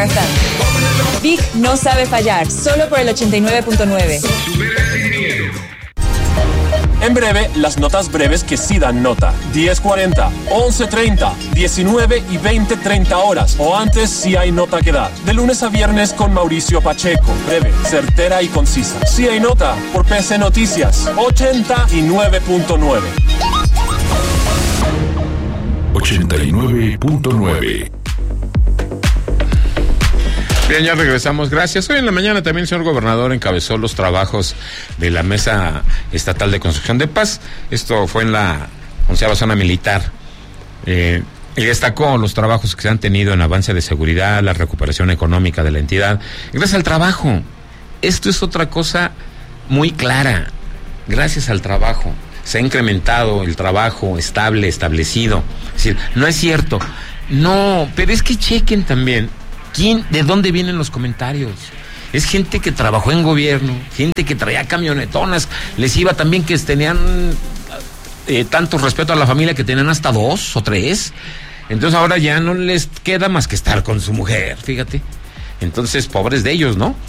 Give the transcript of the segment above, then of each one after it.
bastante. Big no sabe fallar, solo por el 89.9. En breve, las notas breves que sí dan nota. 10:40, 11:30, 19 y 20:30 horas. O antes si hay nota que dar. De lunes a viernes con Mauricio Pacheco. Breve, certera y concisa. Sí hay nota por PC Noticias. 89.9. 89.9. Bien, ya regresamos. Gracias. Hoy en la mañana también el señor gobernador encabezó los trabajos de la Mesa Estatal de Construcción de Paz. Esto fue en la 11ª Zona Militar. Y destacó los trabajos que se han tenido en avance de seguridad, la recuperación económica de la entidad. Gracias al trabajo. Esto es otra cosa muy clara. Gracias al trabajo. Se ha incrementado el trabajo estable, establecido. Es decir, no es cierto. No, pero es que chequen también. ¿De dónde vienen los comentarios? Es gente que trabajó en gobierno, gente que traía camionetonas, les iba también que tenían tanto respeto a la familia que tenían hasta 2 o 3. Entonces ahora ya no les queda más que estar con su mujer, fíjate. Entonces, pobres de ellos, ¿no?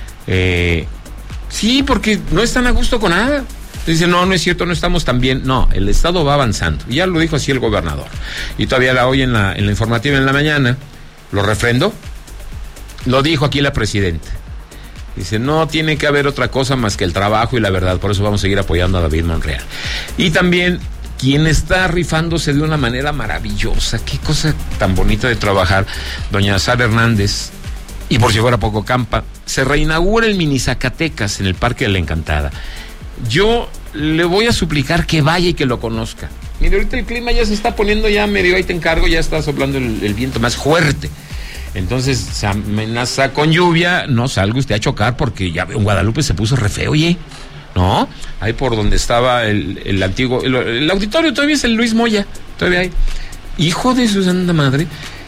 Sí, porque no están a gusto con nada. Dicen, no es cierto, no estamos tan bien. No, el Estado va avanzando. Y ya lo dijo así el gobernador. Y todavía hoy en la informativa en la mañana, lo refrendó. Lo dijo aquí la presidenta. Dice, no tiene que haber otra cosa más que el trabajo y la verdad. Por eso vamos a seguir apoyando a David Monreal. Y también, quien está rifándose de una manera maravillosa, qué cosa tan bonita de trabajar, doña Sara Hernández, y por si fuera poco Campa, se reinaugura el mini Zacatecas en el Parque de la Encantada. Yo le voy a suplicar que vaya y que lo conozca. Mire, ahorita el clima ya se está poniendo ya medio, ahí te encargo, ya está soplando el viento más fuerte. Entonces se amenaza con lluvia, no salga usted a chocar porque ya en Guadalupe se puso re feo, oye, ¿no? Ahí por donde estaba el antiguo, el auditorio todavía es el Luis Moya, todavía hay. Hijo de su santa madre,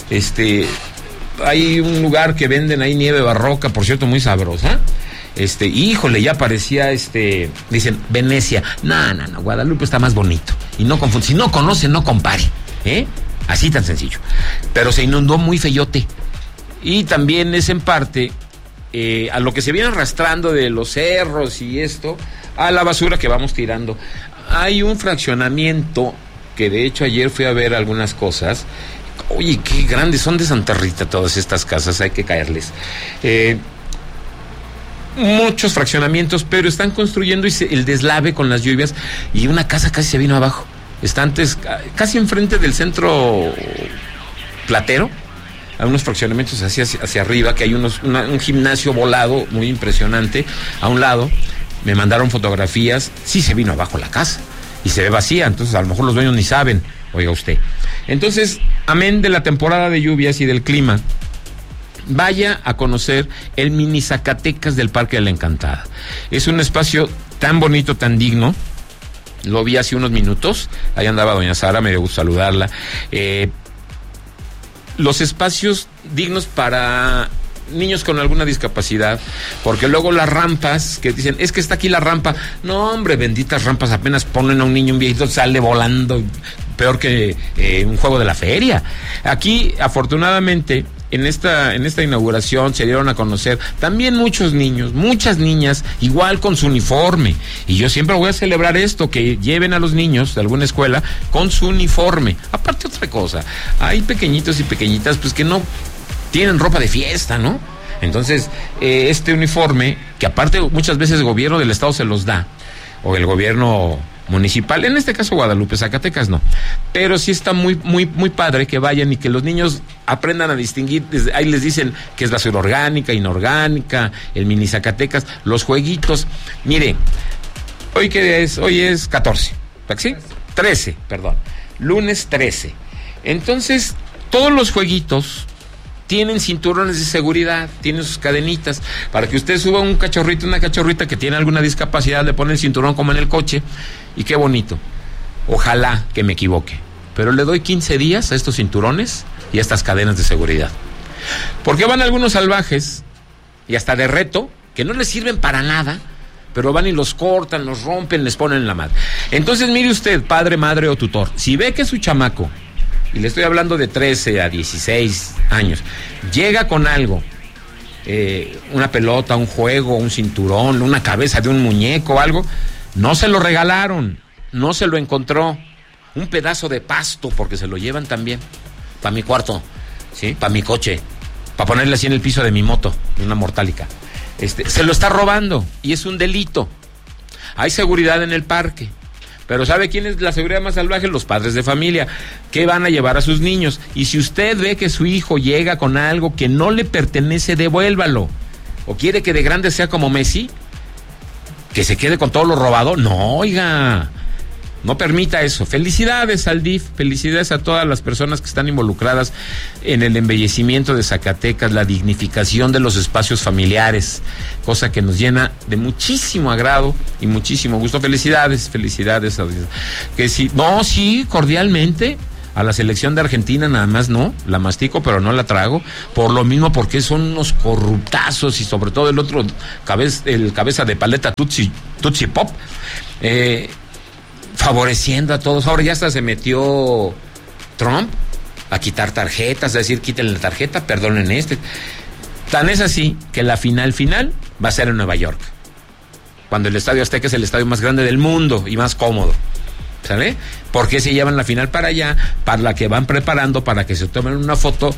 hay un lugar que venden ahí nieve barroca, por cierto, muy sabrosa. Híjole, ya parecía, dicen, Venecia. No, Guadalupe está más bonito. Y no confunde, si no conoce, no compare, así tan sencillo. Pero se inundó muy feyote. Y también es en parte a lo que se viene arrastrando de los cerros y esto, a la basura que vamos tirando. Hay un fraccionamiento que de hecho ayer fui a ver algunas cosas. Oye, qué grandes, son de Santa Rita todas estas casas, hay que caerles. Muchos fraccionamientos, pero están construyendo el deslave con las lluvias y una casa casi se vino abajo. Está antes, casi enfrente del centro platero, a unos fraccionamientos hacia arriba, que hay un gimnasio volado muy impresionante a un lado. Me mandaron fotografías, sí se vino abajo la casa y se ve vacía, entonces a lo mejor los dueños ni saben, oiga usted. Entonces, amén de la temporada de lluvias y del clima, vaya a conocer el mini Zacatecas del Parque de la Encantada. Es un espacio tan bonito, tan digno. Lo vi hace unos minutos, ahí andaba doña Sara, me dio gusto saludarla. Los espacios dignos para niños con alguna discapacidad, porque luego las rampas que dicen, es que está aquí la rampa. No, hombre, benditas rampas, apenas ponen a un niño, un viejito, sale volando, peor que un juego de la feria. Aquí, afortunadamente, en esta inauguración se dieron a conocer también muchos niños, muchas niñas, igual con su uniforme. Y yo siempre voy a celebrar esto, que lleven a los niños de alguna escuela con su uniforme. Aparte, otra cosa, hay pequeñitos y pequeñitas pues que no tienen ropa de fiesta, ¿no? Entonces, este uniforme, que aparte muchas veces el gobierno del estado se los da, o el gobierno municipal, en este caso Guadalupe, Zacatecas no, pero sí está muy, muy, muy padre que vayan y que los niños aprendan a distinguir. Ahí les dicen que es basura orgánica, inorgánica, el mini Zacatecas, los jueguitos. Mire, hoy qué es, hoy es 14, ¿sí? 13, perdón, lunes 13. Entonces, todos los jueguitos tienen cinturones de seguridad, tienen sus cadenitas, para que usted suba un cachorrito, una cachorrita que tiene alguna discapacidad, le pone el cinturón como en el coche, y qué bonito. Ojalá que me equivoque, pero le doy 15 días a estos cinturones y a estas cadenas de seguridad. Porque van algunos salvajes, y hasta de reto, que no les sirven para nada, pero van y los cortan, los rompen, les ponen en la madre. Entonces, mire usted, padre, madre o tutor, si ve que su chamaco, y le estoy hablando de 13 a 16, años. Llega con algo, una pelota, un juego, un cinturón, una cabeza de un muñeco, algo, no se lo regalaron, no se lo encontró. Un pedazo de pasto, porque se lo llevan también, para mi cuarto, ¿sí? Para mi coche, para ponerle así en el piso de mi moto, de una Mortálica. Se lo está robando y es un delito. Hay seguridad en el parque, pero ¿sabe quién es la seguridad más salvaje? Los padres de familia, que van a llevar a sus niños. Y si usted ve que su hijo llega con algo que no le pertenece, devuélvalo. O quiere que de grande sea como Messi, que se quede con todo lo robado. No, oiga, no permita eso. Felicidades al DIF, felicidades a todas las personas que están involucradas en el embellecimiento de Zacatecas, la dignificación de los espacios familiares, cosa que nos llena de muchísimo agrado y muchísimo gusto. Felicidades, felicidades. Que sí, no, sí, cordialmente. A la selección de Argentina nada más no, la mastico pero no la trago, por lo mismo, porque son unos corruptazos, y sobre todo el otro, el cabeza de paleta Tutsi Pop, favoreciendo a todos. Ahora ya hasta se metió Trump a quitar tarjetas, a decir, quítenle la tarjeta, perdonen Tan es así que la final va a ser en Nueva York, cuando el Estadio Azteca es el estadio más grande del mundo y más cómodo. ¿Sabe? ¿Por qué se llevan la final para allá? Para la que van preparando para que se tomen una foto,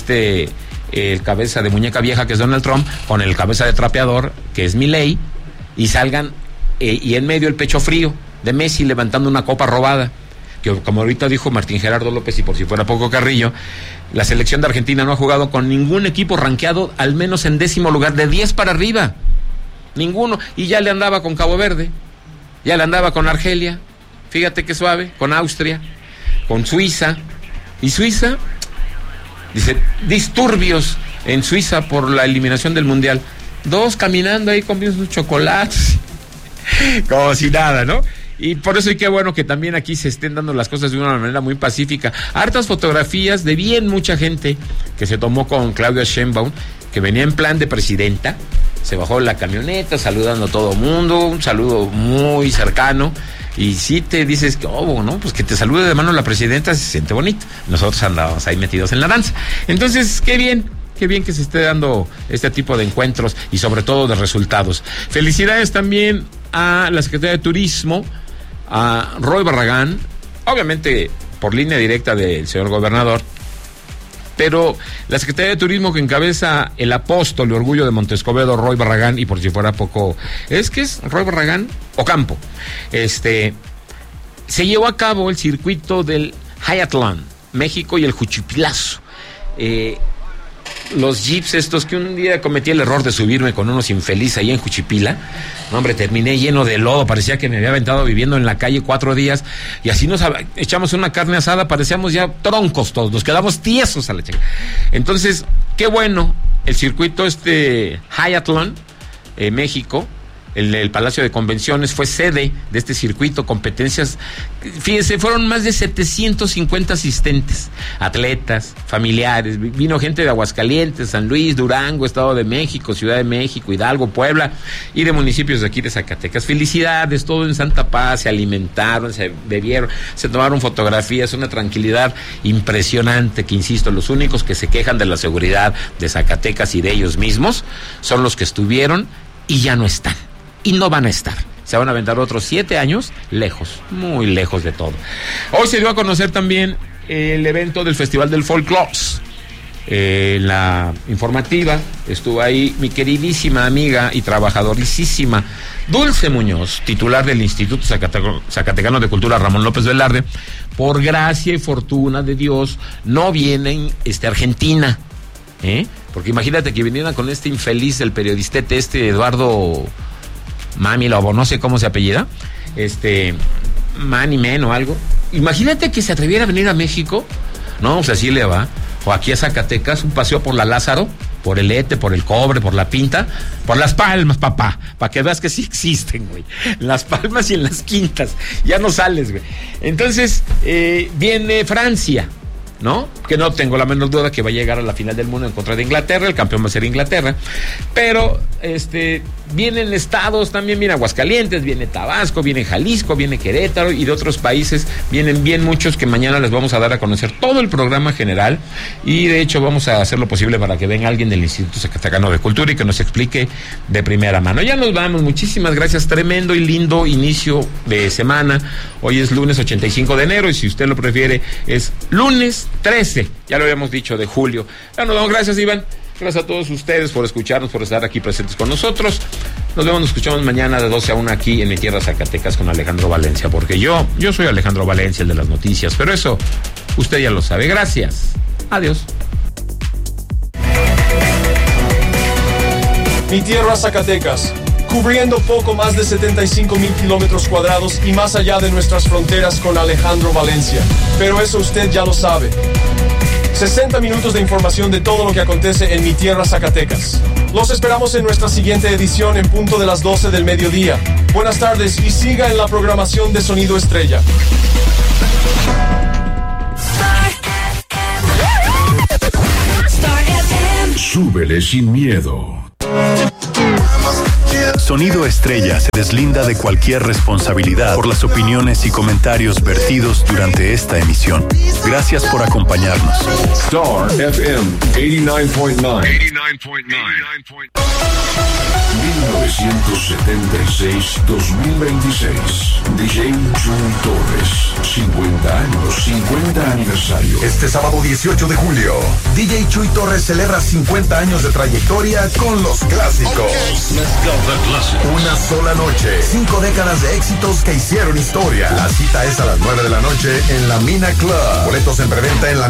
el cabeza de muñeca vieja, que es Donald Trump, con el cabeza de trapeador, que es Milei, y salgan, y en medio el pecho frío de Messi levantando una copa robada, que como ahorita dijo Martín Gerardo López, y por si fuera poco Carrillo, la selección de Argentina no ha jugado con ningún equipo rankeado al menos en 10º lugar, de 10 para arriba, ninguno, y ya le andaba con Cabo Verde, ya le andaba con Argelia. Fíjate qué suave, con Austria, con Suiza. Y Suiza, dice, disturbios en Suiza por la eliminación del Mundial. 2 caminando ahí comiendo sus chocolates, como si nada, ¿no? Y por eso, y qué bueno que también aquí se estén dando las cosas de una manera muy pacífica. Hartas fotografías de bien mucha gente que se tomó con Claudia Sheinbaum, que venía en plan de presidenta. Se bajó de la camioneta saludando a todo mundo, un saludo muy cercano. Y si te dices que, ¿no? Pues que te salude de mano la presidenta, se siente bonito. Nosotros andábamos ahí metidos en la danza. Entonces, qué bien que se esté dando este tipo de encuentros y sobre todo de resultados. Felicidades también a la Secretaría de Turismo, a Roy Barragán, obviamente por línea directa del señor gobernador, pero la Secretaría de Turismo que encabeza el apóstol y orgullo de Montescobedo, Roy Barragán, y por si fuera poco, es Roy Barragán Ocampo, se llevó a cabo el circuito del Hyatlán, México, y el Juchipilazo. Los jeeps estos, que un día cometí el error de subirme con unos infelices ahí en Juchipila. No, hombre, terminé lleno de lodo, parecía que me había aventado viviendo en la calle 4 días, y así nos echamos una carne asada, parecíamos ya troncos todos, nos quedamos tiesos a la chica. Entonces, qué bueno, el circuito Hyatlán, México, el Palacio de Convenciones fue sede de este circuito, competencias, fíjense, fueron más de 750 asistentes, atletas, familiares, vino gente de Aguascalientes, San Luis, Durango, Estado de México, Ciudad de México, Hidalgo, Puebla, y de municipios de aquí de Zacatecas. Felicidades, todo en santa paz, se alimentaron, se bebieron, se tomaron fotografías, una tranquilidad impresionante, que insisto, los únicos que se quejan de la seguridad de Zacatecas y de ellos mismos son los que estuvieron y ya no están. Y no van a estar. Se van a aventar otros 7 años lejos, muy lejos de todo. Hoy se dio a conocer también el evento del Festival del Folklore. La informativa estuvo ahí mi queridísima amiga y trabajadorísima Dulce Muñoz, titular del Instituto Zacatecano de Cultura Ramón López Velarde. Por gracia y fortuna de Dios no vienen Argentina, porque imagínate que vinieran con este infeliz, el periodistete Eduardo Mamilo, o no sé cómo se apellida, Manny Men o algo. Imagínate que se atreviera a venir a México, no, pues así le va, o aquí a Zacatecas, un paseo por la Lázaro, por el Ete, por el Cobre, por la Pinta, por Las Palmas, papá, para que veas que sí existen, güey, en Las Palmas y en Las Quintas, ya no sales, güey. Entonces, viene Francia, ¿no? Que no tengo la menor duda que va a llegar a la final del mundo en contra de Inglaterra, el campeón va a ser Inglaterra, pero vienen estados, también viene Aguascalientes, viene Tabasco, viene Jalisco, viene Querétaro y de otros países vienen bien muchos que mañana les vamos a dar a conocer todo el programa general y de hecho vamos a hacer lo posible para que venga alguien del Instituto Zacatecano de Cultura y que nos explique de primera mano. Ya nos vamos, muchísimas gracias, tremendo y lindo inicio de semana. Hoy es lunes 85 de enero y si usted lo prefiere es lunes 13, ya lo habíamos dicho, de julio. Ya nos vamos, gracias Iván, gracias a todos ustedes por escucharnos, por estar aquí presentes con nosotros. Nos escuchamos mañana de 12 a 1 aquí en mi tierra Zacatecas con Alejandro Valencia, porque yo soy Alejandro Valencia, el de las noticias, pero eso usted ya lo sabe. Gracias, adiós. Mi tierra Zacatecas, cubriendo poco más de 75,000 kilómetros cuadrados y más allá de nuestras fronteras con Alejandro Valencia. Pero eso usted ya lo sabe. 60 minutos de información de todo lo que acontece en mi tierra Zacatecas. Los esperamos en nuestra siguiente edición en punto de las 12 del mediodía. Buenas tardes y siga en la programación de Sonido Estrella. Súbele sin miedo. Sonido Estrella se deslinda de cualquier responsabilidad por las opiniones y comentarios vertidos durante esta emisión. Gracias por acompañarnos. Star FM 89.9. 1976-2026. DJ Chuy Torres. 50 años, 50 aniversario. Este sábado 18 de julio, DJ Chuy Torres celebra 50 años de trayectoria con los clásicos. Una sola noche, 5 décadas de éxitos que hicieron historia. La cita es a las 9 de la noche en la Mina Club. Boletos en preventa en la